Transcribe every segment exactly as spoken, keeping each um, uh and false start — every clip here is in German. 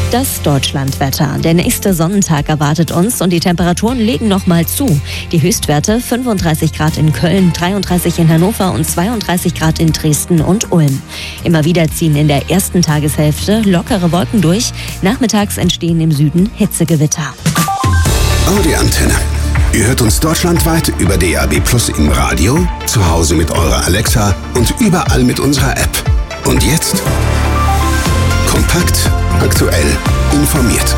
Das Deutschlandwetter. Der nächste Sonnentag erwartet uns und die Temperaturen legen noch mal zu. Die Höchstwerte fünfunddreißig Grad in Köln, dreiunddreißig in Hannover und zweiunddreißig Grad in Dresden und Ulm. Immer wieder ziehen in der ersten Tageshälfte lockere Wolken durch. Nachmittags entstehen im Süden Hitzegewitter. Audi Antenne. Ihr hört uns deutschlandweit über D A B Plus im Radio, zu Hause mit eurer Alexa und überall mit unserer App. Und jetzt kompakt, aktuell, informiert.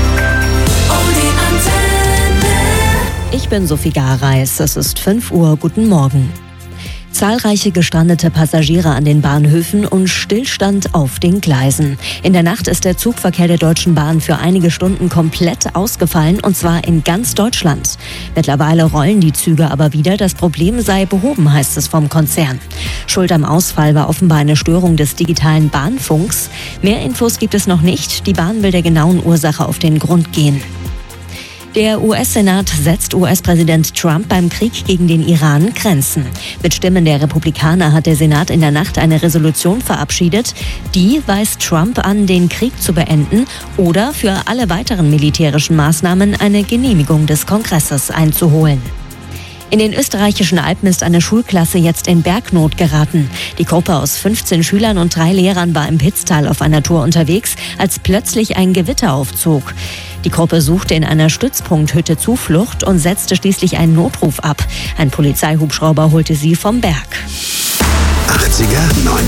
Ich bin Sophie Gareis. Es ist fünf Uhr. Guten Morgen. Zahlreiche gestrandete Passagiere an den Bahnhöfen und Stillstand auf den Gleisen. In der Nacht ist der Zugverkehr der Deutschen Bahn für einige Stunden komplett ausgefallen, und zwar in ganz Deutschland. Mittlerweile rollen die Züge aber wieder. Das Problem sei behoben, heißt es vom Konzern. Schuld am Ausfall war offenbar eine Störung des digitalen Bahnfunks. Mehr Infos gibt es noch nicht. Die Bahn will der genauen Ursache auf den Grund gehen. Der U S-Senat setzt U S-Präsident Trump beim Krieg gegen den Iran Grenzen. Mit Stimmen der Republikaner hat der Senat in der Nacht eine Resolution verabschiedet. Die weist Trump an, den Krieg zu beenden oder für alle weiteren militärischen Maßnahmen eine Genehmigung des Kongresses einzuholen. In den österreichischen Alpen ist eine Schulklasse jetzt in Bergnot geraten. Die Gruppe aus fünfzehn Schülern und drei Lehrern war im Pitztal auf einer Tour unterwegs, als plötzlich ein Gewitter aufzog. Die Gruppe suchte in einer Stützpunkthütte Zuflucht und setzte schließlich einen Notruf ab. Ein Polizeihubschrauber holte sie vom Berg. achtziger, neunziger